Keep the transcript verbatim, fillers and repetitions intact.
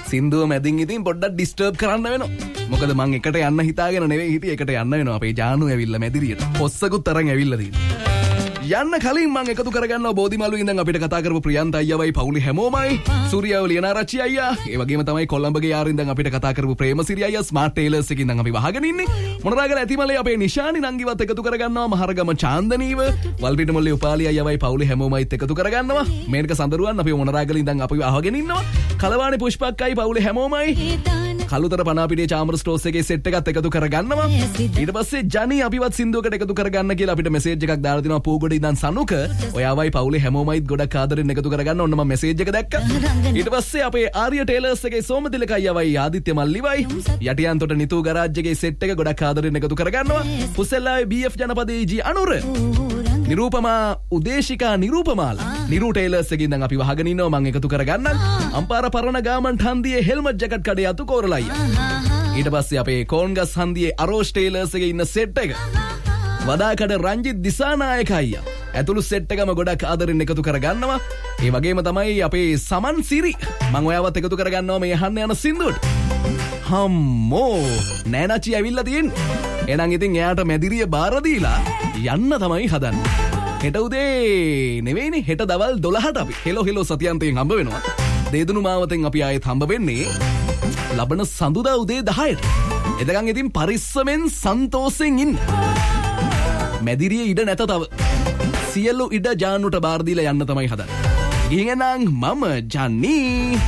සින්දුව මැදින් ඉතින් පොඩ්ඩක් ඩිස්ටර්බ් කරන්න වෙනවා. මොකද මං එකට යන්න හිතාගෙන නෙවෙයි හිටියේ එකට යන්න වෙනවා. අපේ ජානු ඇවිල්ලා මැදිරියට. පොස්සකුත් තරන් ඇවිල්ලා තියෙනවා. යන්න කලින් මම එකතු කරගන්නවා බෝධිමලු ඉඳන් අපිට කතා කරපු ප්‍රියන්ත අයියාවයි පවුලේ හැමෝමයි සූර්යව ලියනාරච්චි අයියා ඒ වගේම තමයි කොළඹගේ යාරු ඉඳන් අපිට කතා කරපු ප්‍රේමසිරි අයියා ස්මාර්ට් ටේලර්ස් එකකින් ඉඳන් අපි වහගෙන ඉන්නේ මොනරාගල ඇතිමලේ අපේ නිශානි නංගිවත් එකතු කරගන්නවා මහරගම චාන්දනීව වල්පිටමල්ලේ උපාලි අයියාවයි පවුලේ හැමෝමයිත් එකතු කරගන්නවා මේනක සඳරුවන් අපි මොනරාගල ඉඳන් අපි වහගෙන ඉන්නවා කලවාණි පුෂ්පක්කයි පවුලේ හැමෝමයි කළුතර පනාපිටිය චාමර ස්ටෝර්ස් එකේ සෙට් එකත් එකතු කරගන්නවා ඊට පස්සේ ජනි අපිවත් සින්දුවකට එකතු කරගන්න කියලා අපිට මෙසේජ් එකක් දාලා තිනවා පූගොඩ ඉඳන් සනුක ඔයාවයි පවුලේ හැමෝමයිත් ගොඩක් ආදරෙන් එකතු කරගන්න ඔන්න මම මෙසේජ් එක දැක්කා ඊට පස්සේ අපේ ආර්ය ටේලර්ස් එකේ සෝමතිලක අයියාවයි ආදිත්‍ය මල්ලිවයි යටියන්තොට නිතු ගරාජ් එකේ සෙට් එක ගොඩක් ආදරෙන් එකතු කරගන්නවා කුසෙල්ලාවේ බී එෆ් ජනපදයේ ජී අනුර නිරූපමා උදේශිකා නිරූපමාලා නිරු ටේලර්ස් එකේ ඉඳන් අපි වහගෙන ඉන්නවා මම එකතු කරගන්නම් අම්පාර පරණ ගාමන්ට් හන්දියේ හෙල්මට් ජැකට් කඩේ අතු කෝරලා ඊට පස්සේ අපේ කෝන්ගස් හන්දියේ අරෝෂ් ටේලර්ස් එකේ ඉන්න සෙට් එක වදාකඩ රංජිත් දිසානායක අයියා ඇතුළු සෙට් එකම ගොඩක් ආදරෙන් එකතු කරගන්නවා ඒ වගේම තමයි අපේ සමන් සිරි මම ඔයාවත් එකතු කරගන්නවා මේ අහන්න යන සින්දුවට හම්මෝ නෑනචි ඇවිල්ලා තියෙන්නේ එහෙනම් ඉතින් එයාට මැදිරිය බාර දීලා යන්න තමයි හදන්නේ හෙට උදේ නෙවෙයිනේ හෙට දවල් දොළහට අපි හෙලෝ හෙලෝ සතියන්තයෙන් හම්බ වෙනවා දේදුණු මාවතෙන් අපි ආයෙත් හම්බ වෙන්නේ ලබන සඳුදා උදේ දහයට එතකන් ඉතින් පරිස්සමෙන් සන්තෝෂෙන් ඉන්න මැදිරිය ඉඩ නැත තව සියලු ඉඩ ජානුට බාර දීලා යන්න තමයි හදන්නේ. ගිහින් එනං මම ජනී